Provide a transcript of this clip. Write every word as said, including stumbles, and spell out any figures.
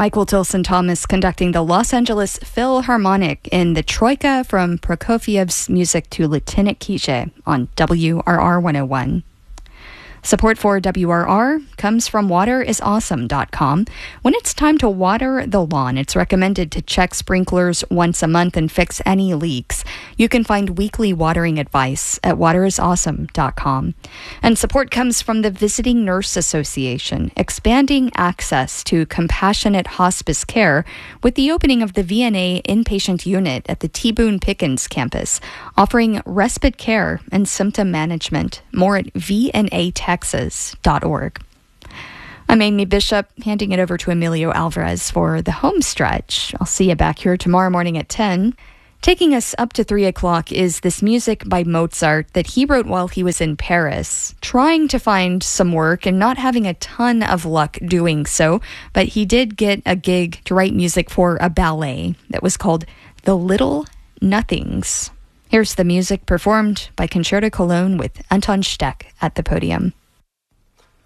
Michael Tilson Thomas conducting the Los Angeles Philharmonic in the Troika from Prokofiev's Music to Lieutenant Quiche on W R R one oh one. Support for W R R comes from water is awesome dot com. When it's time to water the lawn, it's recommended to check sprinklers once a month and fix any leaks. You can find weekly watering advice at water is awesome dot com. And support comes from the Visiting Nurse Association, expanding access to compassionate hospice care with the opening of the V N A inpatient unit at the T. Boone Pickens campus, offering respite care and symptom management. More at V N A Texas dot org. I'm Amy Bishop, handing it over to Emilio Alvarez for the home stretch. I'll see you back here tomorrow morning at ten. Taking us up to three o'clock is this music by Mozart that he wrote while he was in Paris, trying to find some work and not having a ton of luck doing so, but he did get a gig to write music for a ballet that was called The Little Nothings. Here's the music performed by Concerto Cologne with Anton Steck at the podium.